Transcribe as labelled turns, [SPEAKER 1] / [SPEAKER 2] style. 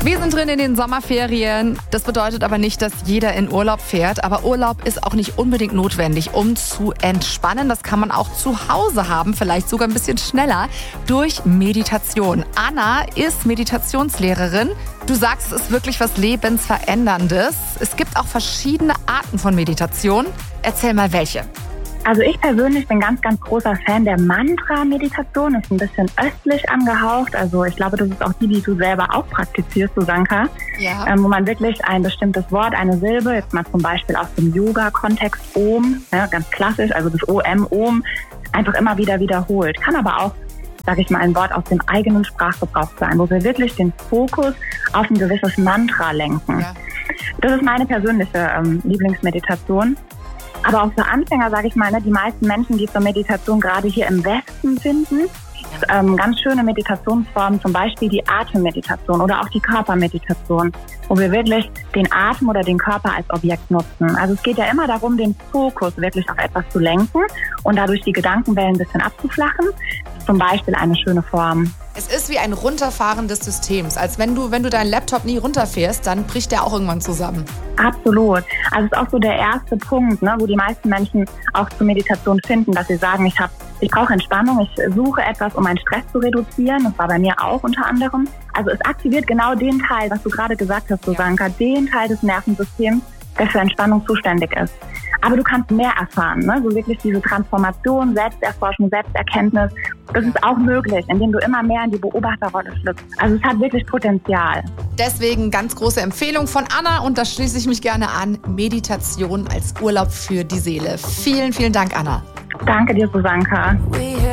[SPEAKER 1] Wir sind drin in den Sommerferien. Das bedeutet aber nicht, dass jeder in Urlaub fährt. Aber Urlaub ist auch nicht unbedingt notwendig, um zu entspannen. Das kann man auch zu Hause haben, vielleicht sogar ein bisschen schneller, durch Meditation. Anna ist Meditationslehrerin. Du sagst, es ist wirklich was Lebensveränderndes. Es gibt auch verschiedene Arten von Meditation. Erzähl mal, welche.
[SPEAKER 2] Also ich persönlich bin ganz, ganz großer Fan der Mantra-Meditation. Ist ein bisschen östlich angehaucht. Also ich glaube, das ist auch die du selber auch praktizierst, Susanka.
[SPEAKER 1] Ja.
[SPEAKER 2] Wo man wirklich ein bestimmtes Wort, eine Silbe, jetzt mal zum Beispiel aus dem Yoga-Kontext Om, ja, ganz klassisch, also das Om, einfach immer wieder wiederholt. Kann aber auch, sage ich mal, ein Wort aus dem eigenen Sprachgebrauch sein, wo wir wirklich den Fokus auf ein gewisses Mantra lenken. Ja. Das ist meine persönliche Lieblingsmeditation. Aber auch für Anfänger, sage ich mal, die meisten Menschen, die zur Meditation gerade hier im Westen finden, ganz schöne Meditationsformen, zum Beispiel die Atemmeditation oder auch die Körpermeditation, wo wir wirklich den Atem oder den Körper als Objekt nutzen. Also es geht ja immer darum, den Fokus wirklich auf etwas zu lenken und dadurch die Gedankenwellen ein bisschen abzuflachen. Zum Beispiel eine schöne Form.
[SPEAKER 1] Es ist wie ein Runterfahren des Systems. Als wenn du deinen Laptop nie runterfährst, dann bricht der auch irgendwann zusammen.
[SPEAKER 2] Absolut. Also es ist auch so der erste Punkt, wo die meisten Menschen auch zur Meditation finden, dass sie sagen, ich brauche Entspannung, ich suche etwas, um meinen Stress zu reduzieren. Das war bei mir auch unter anderem. Also es aktiviert genau den Teil, was du gerade gesagt hast, Susanka, den Teil des Nervensystems, der für Entspannung zuständig ist. Aber du kannst mehr erfahren, so wirklich diese Transformation, Selbsterforschung, Selbsterkenntnis, das ist auch möglich, indem du immer mehr in die Beobachterrolle schlüpfst. Also es hat wirklich Potenzial.
[SPEAKER 1] Deswegen ganz große Empfehlung von Anna und da schließe ich mich gerne an, Meditation als Urlaub für die Seele. Vielen, vielen Dank, Anna.
[SPEAKER 2] Danke dir, Susanka.